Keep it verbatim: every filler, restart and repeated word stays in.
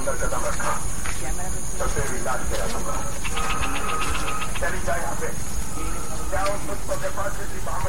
अंदर कदम रखा तो तेरी लाश गिरा दूंगा। चली जाए यहाँ पे। क्या उस मुझ को के पास किसी